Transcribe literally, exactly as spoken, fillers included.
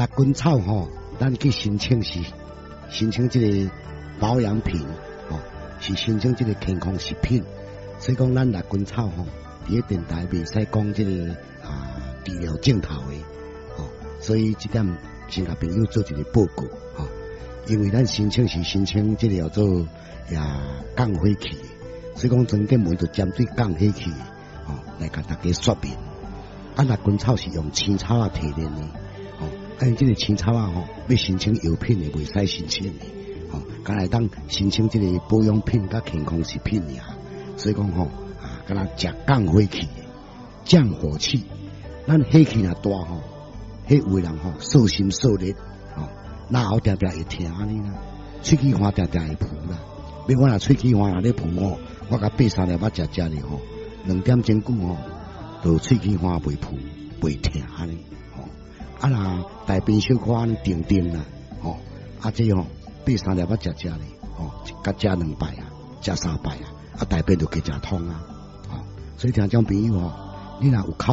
六根草吼，咱去申请是申请这个保养品吼，是申请这个健康食品。所以讲，咱六根草吼，伫个电台袂使讲这个啊治疗镜头的吼，所以这点先甲朋友做一个报告吼。因为咱申请是申请这个叫做呀降火气，所以讲整个门就针对降火气吼来甲大家说明。啊，六根草是用青草啊提炼的，吼，按这个青草啊吼，要申请药品的袂使申请的，吼，敢来当申请这个保养品甲健康食品呀。所以讲吼啊，敢若食降火气，降火气，咱火气若大吼，迄有人吼受心受力，吼，那后定定会疼安尼啦，喙齿花定定会浮啦。比如我若喙齿花若咧浮吼，我甲八三粒仔食食咧吼，两点钟久吼。就喙齿花袂浮袂疼安尼，吼啊若大便小可安尼定定啦，吼啊这吼八三粒仔食食咧，吼甲食两摆啊，食三摆啊，啊大便就加食通啊，吼所以听众朋友吼，你若有